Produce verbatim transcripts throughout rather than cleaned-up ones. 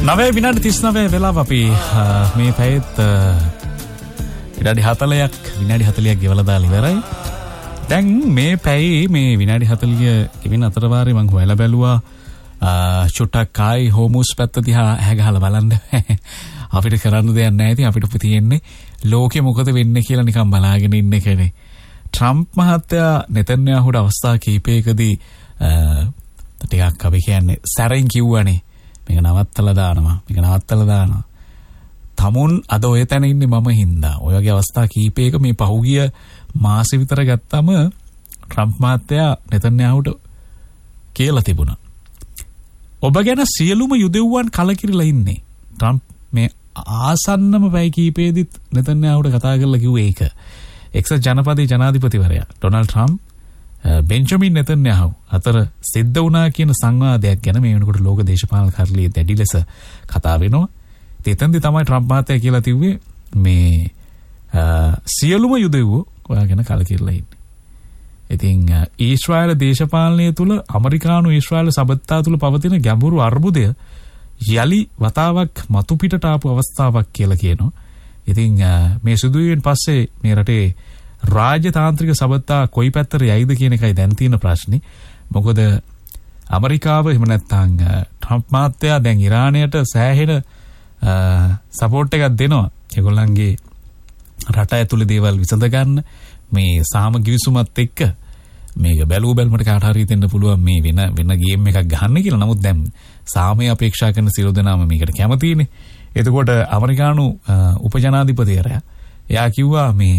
නවය විනාඩි තිස් නවය වෙලාව අපි මේ පැයත් විනාඩි හතලියක් විනාඩි හතලියක් ගෙවලා දාලා ඉවරයි. දැන් මේ පැයේ මේ විනාඩි හතලිය ගෙවින අතර වාරේ මං හොයලා බැලුවා චුට්ටක් ආයි හෝමුස් පැත්ත දිහා හැගහලා බලන්න. අපිට කරන්න දෙයක් නැහැ. ඉතින් අපිට තියෙන්නේ ලෝකෙ මොකද වෙන්නේ කියලා නිකන් බලාගෙන ඉන්න එකනේ. ට්‍රම්ප් මහත්තයා නෙතන්යාහුට අවස්ථා කීපයකදී ටිකක් අපි කියන්නේ සැරෙන් කිව්වනේ මේක නවත්තලා දානවා මේක නවත්තලා දානවා. තමුන් අද ඔය තැන ඉන්නේ මම හින්දා. ඔය වගේ අවස්ථා කීපයක මේ පහුගිය මාසෙ විතර ගත්තම ට්‍රම්ප් මහත්තයා නෙතන්යාහුට කියලා තිබුණා. ඔබ ගැන සියලුම යුදෙව්වන් කලකිරිලා ඉන්නේ. ට්‍රම්ප් මේ ආසන්නම පැය කීපෙදිත් නෙතන්යාහුට කතා කරලා කිව්වේ ඒක. එක්සත් ජනපදයේ ජනාධිපතිවරයා ඩොනල්ඩ් ට්‍රම්ප් බෙන්ජමින් නෙතන්යාහු අතර සිද්ධ වුණා කියන සංවාදයක් ගැන මේ වෙනකොට ලෝක දේශපාලන කරලිය දැඩි ලෙස කතා වෙනවා. එතෙන්දී තමයි ට්‍රම්ප් මහත්තයා කියලා තිව්වේ මේ සියලුම යුදෙව්වෝ ඔයාගෙන කලකිරලා ඉන්නේ. ඉතින් ඊශ්‍රායල දේශපාලනය තුළ ඇමරිකානු ඊශ්‍රායල සබත්තා තුළ පවතින ගැඹුරු අර්බුදය යලි වතාවක් මතු පිටට ආපු අවස්ථාවක් කියලා කියනවා. ඉතින් මේ සිදුවීමෙන් පස්සේ මේ රටේ රාජ්‍යතාන්ත්‍රික සබත්තා කොයි පැත්තට යයිද කියන එකයි දැන් තියෙන ප්‍රශ්නේ. මොකද ඇමරිකාව එහෙම නැත්නම් ට්‍රම්ප් මහත්තයා දැන් ඉරානයට සෑහෙන සපෝට් එකක් දෙනවා. ඒගොල්ලන්ගේ රට ඇතුලේ දේවල් විසඳ ගන්න මේ සාම ගිවිසුමත් එක්ක මේක බැලුව බැලමට කාට හරි දෙන්න පුළුවන් මේ වෙන වෙන ගේම් එකක් ගහන්න කියලා. නමුත් දැන් සාමය අපේක්ෂා කරන සියලු දෙනාම මේකට කැමතිනේ. එතකොට ඇමරිකානු උපජනාධිපතිවරයා එයා කිව්වා මේ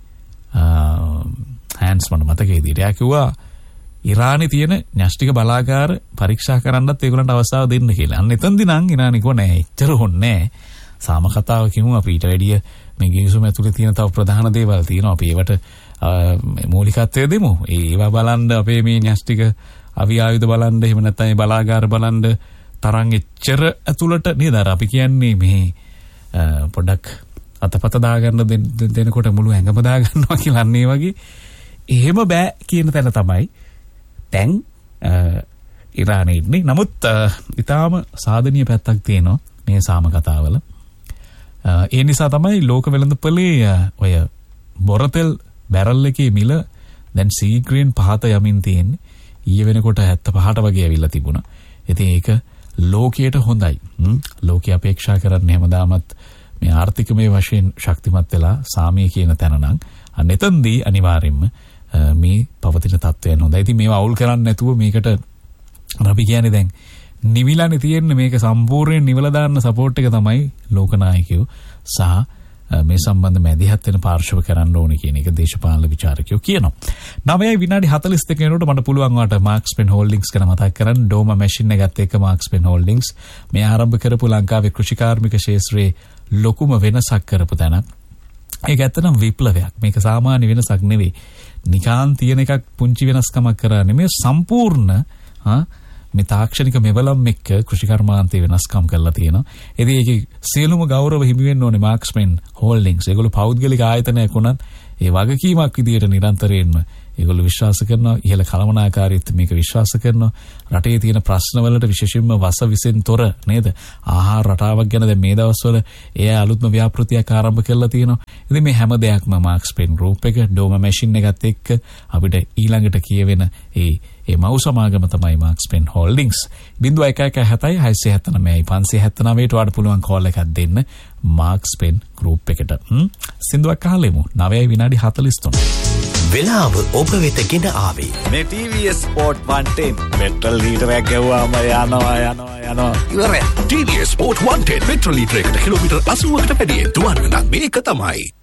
හෑන්ස් මට මතකයිද එයා කිව්වා ඉරානයේ තියෙන න්‍යෂ්ටික බලාගාර පරීක්ෂා කරන්නත් ඒගොල්ලන්ට අවස්ථාව දෙන්න කියලා. අන්න එතනදී නම් ඉරානි කෝ නෑ එච්චර හොන්නේ නෑ. සාම කතාව කිව්වම අපි ඊට වැඩිය මේ ගිවිසුම ඇතුලේ තියෙන තව ප්‍රධාන දේවල් තියෙනවා. අපි ඒවට මූලිකත්වය දෙමු. ඒවා බලන්න අපේ මේ න්‍යෂ්ටික අවි ආයුධ බලන්න එහෙම නැත්නම් මේ බලාගාර බලන්න තරම් එච්චර ඇතුළට නේද අර අපි කියන්නේ මේ පොඩක් අතපත දාගන්න දෙනකොට මුළු ඇඟම දාගන්නවා කියලා අන්න ඒ වගේ එහෙම බෑ කියන තැන තමයි දැන් ඉරානයේ ඉන්නේ. නමුත් ඊටාම සාධනීය පැත්තක් තියෙනවා මේ සාම කතාවල. ඒ නිසා තමයි ලෝක වෙළඳපොලේ ඔය බොරතෙල් බැරල් එකේ මිල දැන් සීග්‍රීන් පහත යමින් තියෙන්නේ. ඊයේ වෙනකොට හැත්තෑ පහට වගේ ඇවිල්ලා තිබුණා. ඉතින් ඒක ලෝකයට හොඳයි. ලෝකයේ අපේක්ෂා කරන්නේ හැමදාමත් මේ ආර්ථිකමය වශයෙන් ශක්තිමත් වෙලා සාමය කියන තැන නම් අන්න එතනදී අනිවාර්යයෙන්ම මේ පවතින තත්ත්වයන් හොඳයි. ඉතින් මේවා අවුල් කරන්නේ නැතුව මේකට අපි කියන්නේ දැන් නිවිලානේ තියෙන්නේ මේක සම්පූර්ණයෙන් නිවලා දාන්න සපෝට් එක තමයි ලෝකනායකයෝ සහ මේ සම්බන්ධ මැදිහත් වෙන පාර්ශව කරන්න ඕනේ කියන එක දේශපාලන විචාරකයෝ කියනවා. නවයයි විනාඩි හතළිස් දෙක වෙනකොට මට පුළුවන් වාට මාක්ස් පෙන් හෝල්ඩින්ග්ස් ගැන මතක් කරන්න. ඩෝමා මැෂින් එකත් එක්ක මාක්ස් පෙන් හෝල්ඩින්ග්ස් මේ ආරම්භ කරපු ලංකාවේ කෘෂිකාර්මික ක්ෂේත්‍රයේ ලොකුම වෙනසක් කරපු තැනක්. ඒක ඇත්තටම විප්ලවයක්. මේක සාමාන්‍ය වෙනසක් නෙවෙයි. නිකාන් තියෙන එකක් පුංචි වෙනස්කමක් කරා නෙමෙයි සම්පූර්ණ හා මේ තාක්ෂණික මෙවලම් එක්ක කෘෂිකර්මාන්තය වෙනස්කම් කරලා තියෙනවා. ඉතින් ඒකේ සියලුම ගෞරව හිමි වෙන්න ඕනේ මාක්ස් පෙන් හෝල්ඩින්ග්ස්. ඒගොල්ලෝ පෞද්ගලික ආයතනයක් වුණත් ඒ වගකීමක් විදියට නිරන්තරයෙන්ම ඒගොල්ලෝ විශ්වාස කරනවා. ඉහළ කළමනාකාරීත්වය මේක විශ්වාස කරනවා. රටේ තියෙන ප්‍රශ්නවලට විශේෂයෙන්ම වස විසෙන් තොර නේද ආහාර රටාවක් ගැන දැන් මේ දවස්වල ඒ අලුත්ම ව්‍යාපෘතියක් ආරම්භ කරලා තියෙනවා. ඉතින් මේ හැම දෙයක්ම මාක්ස් පෙන් ගෲප් එක ඩෝමා මැෂින් එකත් එක්ක අපිට ඊළඟට කියවෙන ඒ ඒ මව් සමාගම තමයි මාක්ස් පෙන් හෝල්ඩින්ග්ස්. ज़ीरो एक एक හතයි හයසිය හැත්තෑනවයයි පන්සිය හැත්තෑනවයට වඩා පුළුවන් කෝල් එකක් දෙන්න මාක්ස් පෙන් ගෲප් එකට. සින්දුවක් අහලෙමු. නවයයි විනාඩි හතළිස් තුන. වෙලාව ඔබ වෙත ගෙන ආවේ මේ ටී වී S Sport one ten petrol ලීටරයක් ගෙවුවාම යනවා යනවා යනවා ඉවරයි. ටී වී S Sport one ten petrol ලීටරයකට kilometre අසූවකට වැඩියෙන් දුවන්න නම් මේක තමයි.